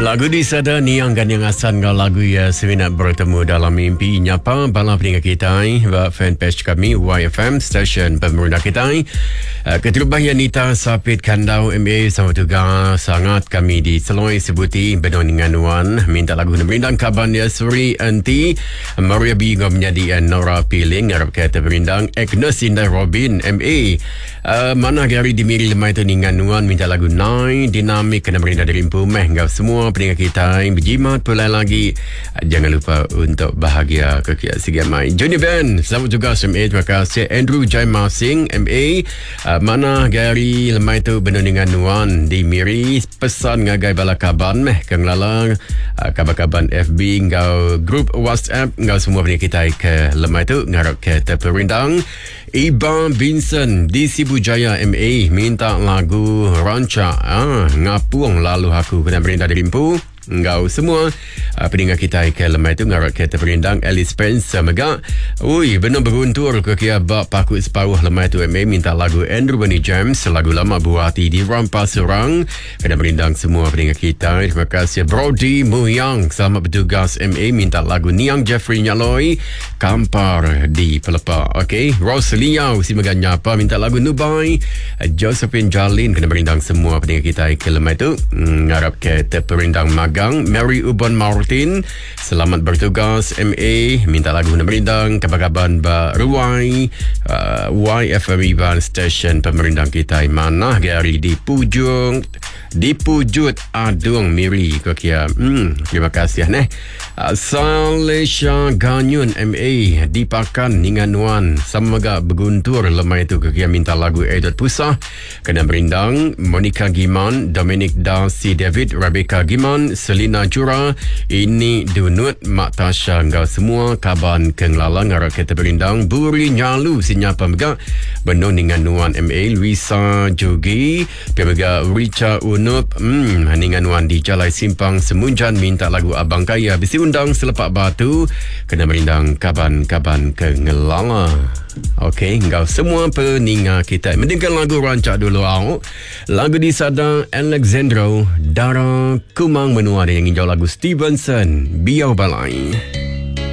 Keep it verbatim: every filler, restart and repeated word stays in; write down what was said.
Lagu di sada ni angkan yang asan kau lagu ya seminat bertemu dalam mimpi nyapa bala peningat kita wa fanpage kami Y F M station pemerintah kita. Keterubah yang Nita Sapit Kandau M A sama juga sangat kami di Seloi sebuti benoningan wan minta lagu pemerintah kaban ya Suri anti Maria B ngom menjadi Nora Piling Arab kata berindang Agnes Indah Robin M A uh, mana gari dimiri lemai tu ningan wan minta lagu nai dinamik kena berindang dari impu meh ngau semua peningat kita yang berjimat pula lagi. Jangan lupa untuk bahagia kekia siga mai. Johnny Ben selamat juga M A, terima kasih. Andrew Jai Masing M A uh, mana gari lemai tu benoningan wan di miri pesan ngagai bala kaban meh kang lalang uh, kabar-kaban F B ngau grup WhatsApp ngau semua peningat kita ke lemai tu ngarap ke terperindang. Iban Vincent di Sibujaya M A minta lagu Ranca ah, ngapung lalu aku kena berintah dari impu engkau semua uh, peningat kita ke lemai tu ngarat kereta perindang Alice Spencer mega ui benar beruntur ke kia bak pakut separuh lemai tu M A minta lagu Andrew Bunny James lagu lama buah hati di Rampas Serang kena berindang semua peningat kita. Terima kasih Brody Muyang selamat bertugas M A minta lagu Niang Jeffrey Nyaloi Kampar di Pelepah. ok Rose Liao si mega nyapa minta lagu Nubai. Josephine Jalin kena berindang semua peningat kita ke lemai tu ngarap kereta perindang Maga Mary Ubon Martin selamat bertugas M A minta lagu pemerintang kabar-kabar ba Ruai uh, Y F M Iban station pemerintah kita mana gari di Pujung di Pujut Adung Miri kokia. hmm, terima kasih neh. uh, Salesha Ganyun M A di Pakan Ninganuan samaga berguntur lemai tu kokia minta lagu Edward Pusah kena berindang Monica Giman Dominic Darcy David Rebecca Giman Selina Jura ini Dunut Mak Tasha engkau semua kaban kenglalang ngarak kata berindang Buri Nyalu sinyapa mega benoningan nuan M A Luisa Jogi pemega Richa Unup hmm, ningan nuan di Jalai Simpang Semunjan minta lagu Abang Kaya bisi undang selepak batu kena berindang kaban-kaban kengelala. Okey, engkau semua peningat kita mendengar lagu rancak dulu au. Lagu di sada Alexandro Dara Kumang menua yang injau lagu Stevenson Biau Balai.